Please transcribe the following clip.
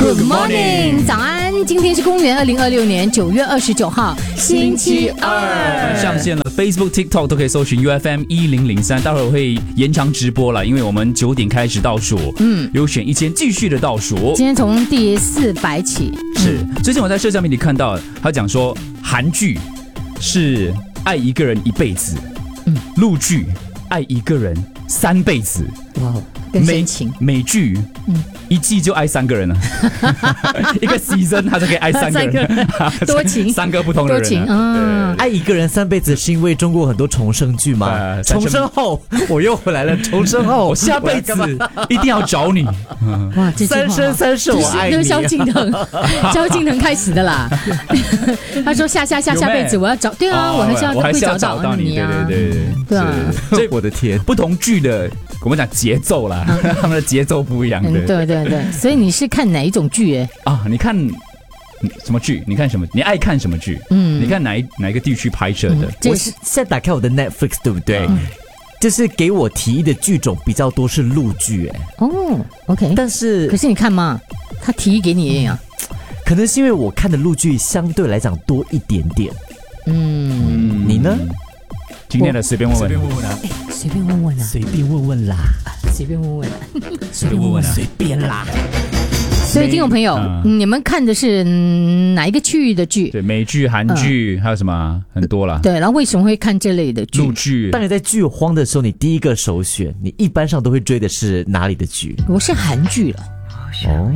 Good morning， 早安！今天是公元2026年9月29号，星期二。 上线了 Facebook、TikTok 都可以搜寻 UFM1003，待会儿会延长直播了，因为我们9点开始倒数，有选1000继续的倒数。 今天从第400起。 是，最近我在社交媒体看到他讲说，韩剧是爱一个人一辈子，陆剧爱一个人3辈子。 哇，更深情。 美剧，一季就爱3个人了，一个 season 他就可以爱3个人， 多情 ，3个不同的人。 多情， 爱一个人3辈子是因为中国很多重生剧吗？重生后我又回来了，重生后我下辈子一定要找你。 哇，这三生三世我爱你。 这是萧敬腾，萧敬腾开始的啦。他说下辈子我要找，对啊，我还是要找到你啊， 对啊， 所以我的天， 不同剧的我们讲节奏啦，他们的节奏不一样的。 对，所以你是看哪一种剧？ 你看什么剧？你看什么？你爱看什么剧？你看哪一个地区拍摄的？ 我是现在打开我的 Netflix， 对不对？就是给我提议的剧种比较多是陆剧， OK， 但是可是你看嘛，他提议给你呀， 可能是因为我看的陆剧相对来讲多一点点。你呢？ 今天的随便问问， 随便问问啦， 随便问问啦， 随便问问啦， 随便问问啦，随便啦。 所以听众朋友，你们看的是哪一个区域的剧？ 对，美剧、韩剧，还有什么很多啦。 对，然后为什么会看这类的剧？ 陆剧。 当你在剧荒的时候，你第一个首选，你一般上都会追的是哪里的剧？ 我是韩剧了。